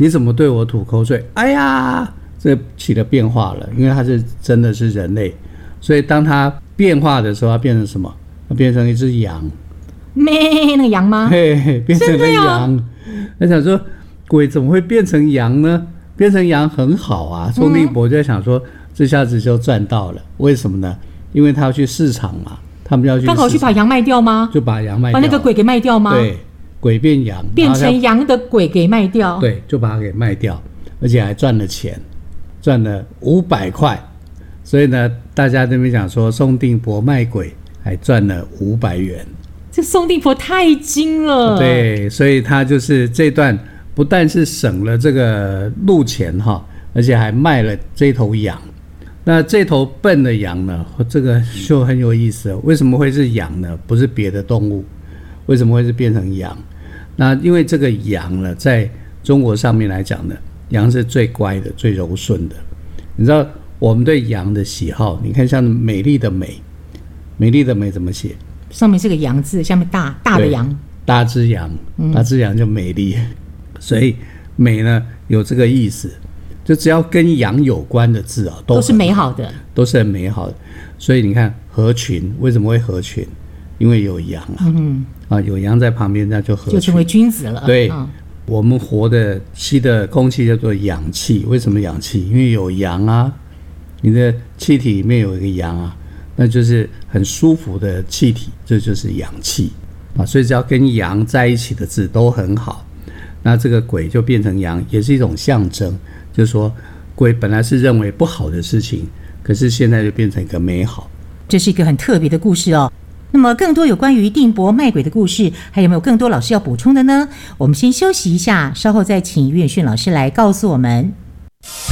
你怎么对我吐口水？哎呀，这起了变化了，因为它是真的是人类，所以当它变化的时候，它变成什么？它变成一只羊。 咩，那个羊吗？ 嘿，变成了羊。他想说，鬼怎么会变成羊呢？变成羊很好啊。宋定伯就在想说，这下子就赚到了。为什么呢？因为他要去市场嘛，他们要去市场， 刚好去把羊卖掉吗？ 就把羊卖掉， 把那个鬼给卖掉吗？ 对，鬼变羊， 变成羊的鬼给卖掉。 对，就把它给卖掉，而且还赚了钱，赚了500块。所以呢，大家这边讲说，宋定伯卖鬼还赚了500元。 这宋定伯太精了。 对，所以他就是这段不但是省了这个路钱哈，而且还卖了这头羊。那这头笨的羊呢，这个就很有意思。为什么会是羊呢？不是别的动物，为什么会是变成羊？那因为这个羊呢，在中国上面来讲呢，羊是最乖的、最柔顺的。你知道我们对羊的喜好，你看像美丽的美，美丽的美怎么写？ 上面是个羊字，下面大的羊， 大只羊，大只羊就美丽。所以美呢有这个意思，就只要跟羊有关的字啊， 都是美好的， 都是很美好的。所以你看合群为什么会合群？因为有羊啊，有羊在旁边，那就合群， 就成为君子了。 对，我们活的吸的空气叫做氧气。为什么氧气？因为有羊啊，你的气体里面有一个羊啊，那就是很舒服的气体，这就是氧气啊。所以只要跟羊在一起的字都很好。那这个鬼就变成羊，也是一种象征，就是说鬼本来是认为不好的事情，可是现在就变成一个美好。 这是一个很特别的故事哦。那么更多有关于定伯卖鬼的故事，还有没有更多老师要补充的呢？我们先休息一下，稍后再请于远逊老师来告诉我们。